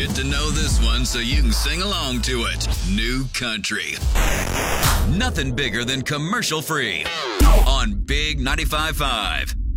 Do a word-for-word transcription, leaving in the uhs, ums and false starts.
get to know this one so you can sing along to it. New Country. Nothing bigger than commercial free on Big ninety-five point five.